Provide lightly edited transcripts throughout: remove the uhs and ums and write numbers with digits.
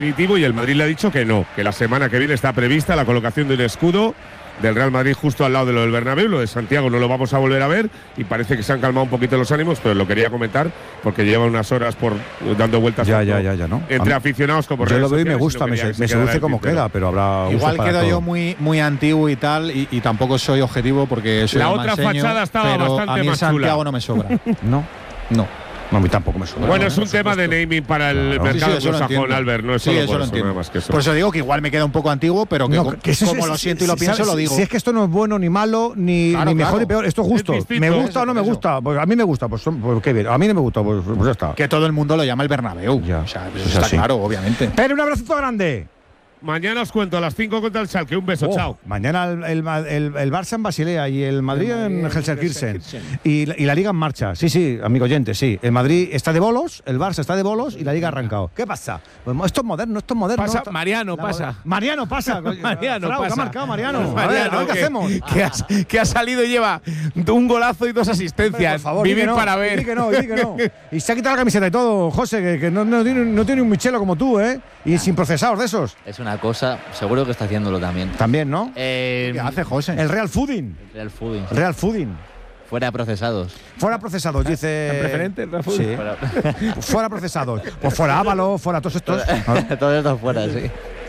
definitivo y el Madrid le ha dicho que no, que la semana que viene está prevista la colocación de un escudo del Real Madrid justo al lado de lo del Bernabéu. Lo de Santiago no lo vamos a volver a ver y parece que se han calmado un poquito los ánimos, pero lo quería comentar porque lleva unas horas dando vueltas ya, ¿no? entre aficionados como yo lo veo y me gusta, me seduce como queda, pero habrá igual quedo yo muy antiguo y tal, y tampoco soy objetivo porque soy la otra manseño, fachada estaba pero bastante a mí más Santiago chula. no me sobra. No. A mí tampoco me suena. Bueno, es un tema de naming para el mercado anglosajón, Albert. No es solo por eso, nada más que eso. Por eso digo que igual me queda un poco antiguo, pero que como lo siento y lo pienso, lo digo. Si es que esto no es bueno ni malo, ni mejor ni peor, esto es justo. ¿Me gusta o no me gusta? Pues a mí me gusta, pues qué bien. A mí no me gusta, pues ya está. Que todo el mundo lo llama el Bernabéu. Ya. O sea, eso está claro, obviamente. Pero un abrazo grande. Mañana os cuento a las 5 contra el Schalke. Un beso, chao. Mañana el Barça en Basilea y el Madrid en Gelsenkirchen. Y la Liga en marcha. Sí, amigo oyente, sí. El Madrid está de bolos, el Barça está de bolos y la Liga ha arrancado. ¿Qué pasa? Pues esto es moderno. Pasa, Mariano pasa. Mariano pasa. Mariano Frau, pasa. ¿qué ha marcado Mariano? A ver, ¿qué hacemos? Que ha salido y lleva un golazo y 2 asistencias. Por favor, vivir para ver. Di que no. Y se ha quitado la camiseta y todo, José, que no tiene un Michelo como tú, ¿eh? Y sin procesados de esos. Es una cosa, seguro que está haciéndolo también. También, ¿no? ¿Qué hace, José? El Real Fooding. Real Fooding. Fuera procesados, dice. ¿En preferente, Real Fooding? Sí. Fuera procesados. Pues fuera Ávalo, fuera todos estos. Todos estos fuera, sí.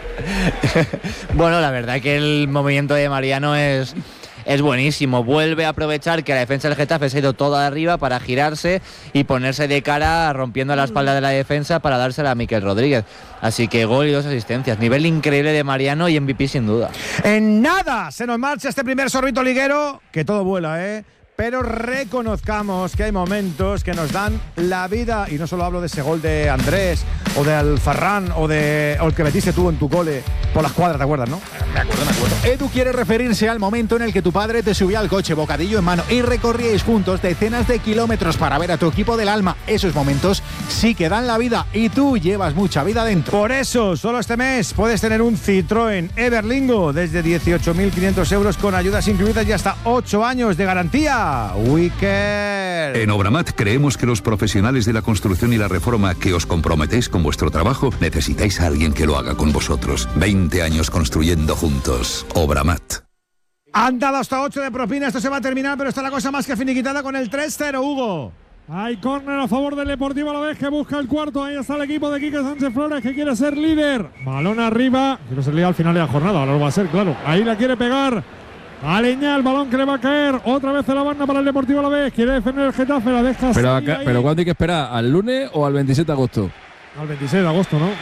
Bueno, la verdad que el movimiento de Mariano es buenísimo. Vuelve a aprovechar que la defensa del Getafe se ha ido toda arriba para girarse y ponerse de cara rompiendo la espalda de la defensa para dársela a Mikel Rodríguez. Así que gol y 2 asistencias. Nivel increíble de Mariano y MVP sin duda. En nada se nos marcha este primer sorbito liguero, que todo vuela, ¿eh? Pero reconozcamos que hay momentos que nos dan la vida, y no solo hablo de ese gol de Andrés o de Alfarrán o el que metiste tú en tu cole por las cuadras, ¿te acuerdas, no? Me acuerdo. Edu quiere referirse al momento en el que tu padre te subía al coche, bocadillo en mano, y recorríais juntos decenas de kilómetros para ver a tu equipo del alma. Esos momentos sí que dan la vida y tú llevas mucha vida dentro. Por eso, solo este mes puedes tener un Citroën Everlingo desde 18.500 euros con ayudas incluidas y hasta 8 años de garantía. Wicked. En Obramat creemos que los profesionales de la construcción y la reforma que os comprometéis con vuestro trabajo necesitáis a alguien que lo haga con vosotros. 20 años construyendo juntos. Obramat. Han dado hasta 8 de propina. Esto se va a terminar, pero está la cosa más que finiquitada con el 3-0, Hugo. Hay córner a favor del Deportivo Alavés que busca el cuarto. Ahí está el equipo de Quique Sánchez Flores que quiere ser líder. Balón arriba. Quiere ser líder al final de la jornada. Ahora lo va a ser, claro. Ahí la quiere pegar. Aleñá, el balón que le va a caer. Otra vez en la banda para el Deportivo Alavés. Quiere defender el Getafe. La deja pero ¿cuándo hay que esperar? ¿Al lunes o al 27 de agosto? Al 26 de agosto, ¿no?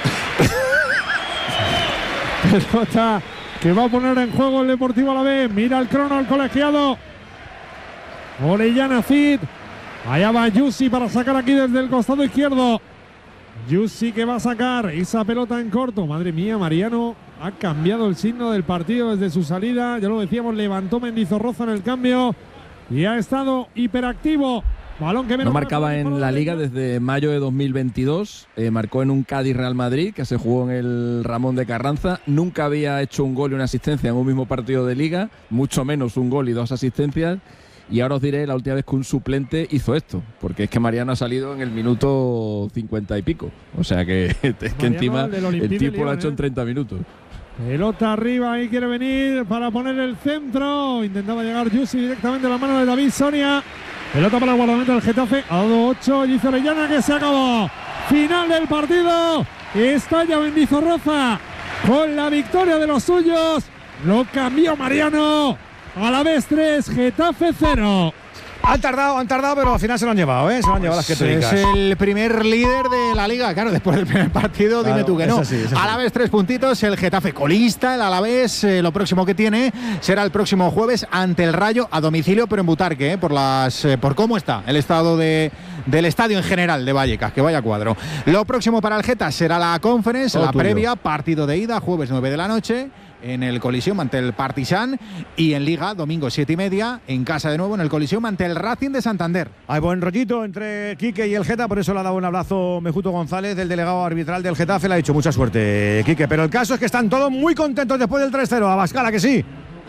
Pelota que va a poner en juego el Deportivo Alavés. Mira el crono al colegiado. Orellana Cid. Allá va Yusi para sacar aquí desde el costado izquierdo. Yusi que va a sacar esa pelota en corto. Madre mía, Mariano ha cambiado el signo del partido desde su salida. Ya lo decíamos, levantó Mendizorroza en el cambio y ha estado hiperactivo. Balón que no marcaba en la Liga desde mayo de 2022. Marcó en un Cádiz Real Madrid que se jugó en el Ramón de Carranza. Nunca había hecho un gol y una asistencia en un mismo partido de Liga, mucho menos un gol y 2 asistencias. Y ahora os diré la última vez que un suplente hizo esto, porque es que Mariano ha salido en el minuto 50 y pico. O sea que es que encima el tiempo lo ha hecho en 30 minutos. Pelota arriba, ahí quiere venir para poner el centro. Intentaba llegar Yusi directamente a la mano de David Soria. Pelota para el guardameta del Getafe. Ha dado 8. Dice Orellana que se acabó. Final del partido. Estalla Mendizorroza con la victoria de los suyos. Lo cambió Mariano. Alavés 3, Getafe 0. Han tardado, pero al final se lo han llevado, ¿eh? Se lo han llevado las quetricas. Es el primer líder de la Liga, claro, después del primer partido, claro, dime tú que no. Sí. Alavés 3 puntitos, el Getafe colista, el Alavés lo próximo que tiene será el próximo jueves ante el Rayo a domicilio, pero en Butarque, por cómo está el estado del estadio en general de Vallecas, que vaya cuadro. Lo próximo para el Geta será la Conference, la previa, partido de ida, jueves 9 de la noche. En el Coliseum ante el Partizan y en Liga, domingo 7:30, en casa de nuevo en el Coliseum ante el Racing de Santander. Hay buen rollito entre Quique y el Geta, por eso le ha dado un abrazo Mejuto González, del delegado arbitral del Getafe. Le ha dicho mucha suerte, Quique, pero el caso es que están todos muy contentos después del 3-0. Abascal, ¿a que sí?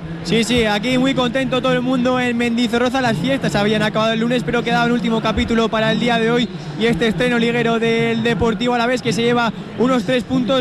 Sí, aquí muy contento todo el mundo en Mendizorroza. Las fiestas habían acabado el lunes, pero quedaba el último capítulo para el día de hoy y este estreno liguero del Deportivo Alavés, que se lleva unos 3 puntos